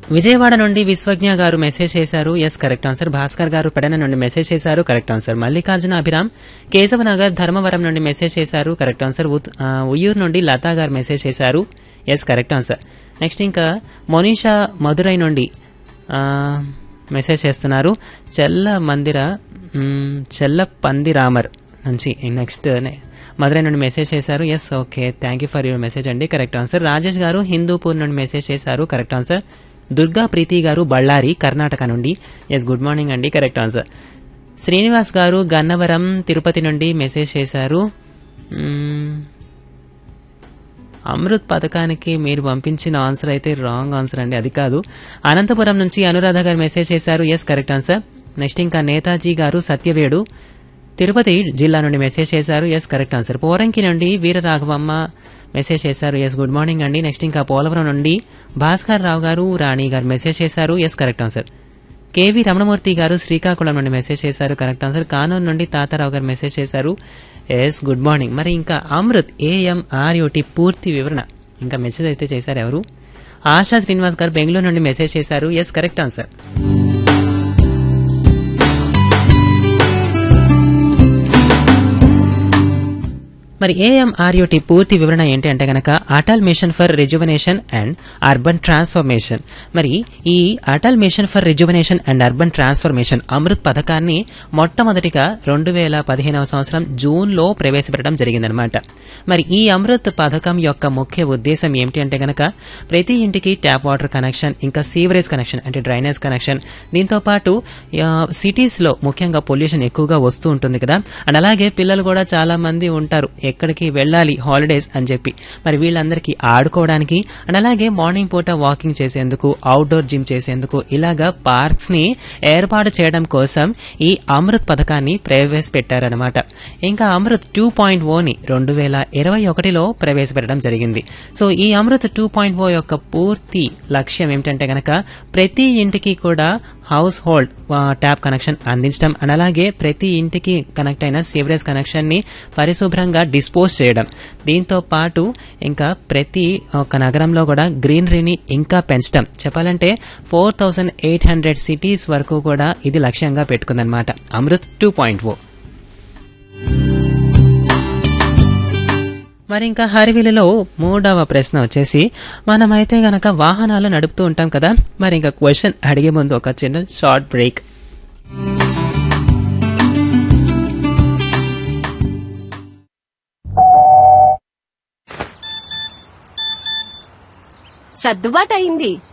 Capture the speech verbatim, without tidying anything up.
విజయవాడ నుండి విశ్వజ్ఞ గారు మెసేజ్ చేశారు. Yes correct answer. భాస్కర్ గారు పెడన నుండి మెసేజ్ చేశారు. Correct answer. మల్లికార్జున అభిరామ్ కేశవనగర్ ధర్మవరం నుండి మెసేజ్ చేశారు. Correct answer. ఉయ్యూరు నుండి లతా గారు మెసేజ్ చేశారు. Yes correct answer. నెక్స్ట్ ఇంకా మోనిషా మధురై నుండి మెసేజ్ చేస్తున్నారు. చెల్ల మందిర చెల్ల పందిరామర్ నుంచి నెక్స్ట్ మధురై నుండి మెసేజ్ చేశారు. Yes okay, thank you for your message అండి. Correct answer. రాజేష్ గారు హిందూపూర్ నుండి మెసేజ్ చేశారు. Correct answer. దుర్గా ప్రీతి గారు బళ్ళారి కర్ణాటక నుండి ఎస్ గుడ్ మార్నింగ్ అండి. Correct answer. శ్రీనివాస్ గారు గన్నవరం తిరుపతి నుండి మెసేజ్ చేశారు. అమృత్ పథకానికి మీరు పంపించిన ఆన్సర్ అయితే రాంగ్ ఆన్సర్ అండి, అది కాదు. అనంతపురం నుంచి అనురాధ గారు మెసేజ్ చేశారు. Yes correct answer. నెక్స్ట్ ఇంకా నేతాజీ గారు సత్యవేడు తిరుపతి జిల్లా నుండి మెసేజ్ చేశారు. Yes correct answer. పోరంకి నుండి వీరరాఘవమ్మ మెసేజ్ చేశారు. ఎస్ గుడ్ మార్నింగ్ అండి. నెక్స్ట్ ఇంకా పోలవరం నుండి భాస్కర్ రావు గారు రాణి గారు మెసేజ్ చేశారు. Yes correct answer. KV Ramanamurthy గారు శ్రీకాకుళం నుండి మెసేజ్ చేశారు. Correct answer. కానూన్ నుండి తాతారావు గారు మెసేజ్ చేశారు. Yes good morning. మరి ఇంకా అమృత్ ఏఎంఆర్యూటీ పూర్తి వివరణ ఇంకా మెసేజ్ అయితే చేశారు ఎవరు? ఆశా శ్రీనివాస్ గారు బెంగళూరు నుండి మెసేజ్ చేశారు. Yes correct answer. మరి ఏఎంఆర్యూటీ పూర్తి వివరణ ఏంటి అంటే గనక Atal mission for rejuvenation and urban transformation. మరి ఈ Atal mission for rejuvenation and urban transformation Amrit పథకాన్ని మొట్టమొదటిగా రెండు వేల పదిహేనవ సంవత్సరం జూన్ లో ప్రవేశపెట్టడం జరిగిందనమాట. మరి ఈ అమృత్ పథకం యొక్క ముఖ్య ఉద్దేశం ఏమిటి అంటే గనక ప్రతి ఇంటికి ట్యాప్ వాటర్ కనెక్షన్, ఇంకా సీవరేజ్ కనెక్షన్ అంటే డ్రైనేజ్ కనెక్షన్, దీంతో పాటు సిటీస్ లో ముఖ్యంగా పొల్యూషన్ ఎక్కువగా వస్తూ ఉంటుంది కదా, అండ్ అలాగే పిల్లలు కూడా చాలా మంది ఉంటారు ఎక్కడికి వెళ్ళాలి హాలిడేస్ అని చెప్పి, మరి వీళ్ళందరికీ ఆడుకోవడానికి అండ్ అలాగే మార్నింగ్ పూట వాకింగ్ చేసేందుకు, అవుట్డోర్ జిమ్ చేసేందుకు ఇలాగా పార్క్స్ ని ఏర్పాటు చేయడం కోసం ఈ అమృత్ పథకాన్ని ప్రవేశపెట్టారనమాట. ఇంకా అమృత్ టూ పాయింట్ ఓని రెండు వేల ఇరవై ఒకటిలో ప్రవేశపెట్టడం జరిగింది. సో ఈ అమృత్ టూ పాయింట్ ఓ యొక్క పూర్తి లక్ష్యం ఏమిటంటే గనక ప్రతి ఇంటికి కూడా హౌస్ హోల్డ్ ట్యాప్ కనెక్షన్ అందించడం అండ్ అలాగే ప్రతి ఇంటికి కనెక్ట్ అయిన సివరేజ్ కనెక్షన్ ని పరిశుభ్రంగా డిస్పోజ్ చేయడం, దీంతో పాటు ఇంకా ప్రతి ఒక నగరంలో కూడా గ్రీనరీని ఇంకా పెంచడం. చెప్పాలంటే four thousand eight hundred cities వరకు కూడా ఇది లక్ష్యంగా పెట్టుకుందనమాట అమృత్ టూ పాయింట్ ఓ. మరి ఇంకా హరివిలలో మూడవ ప్రశ్న వచ్చేసి, మనమైతే గనక వాహనాలు నడుపుతూ ఉంటాం కదా, మరి ఇంకా క్వశ్చన్ అడిగే ముందు ఒక చిన్న షార్ట్ బ్రేక్. సర్దుబాటు అయింది.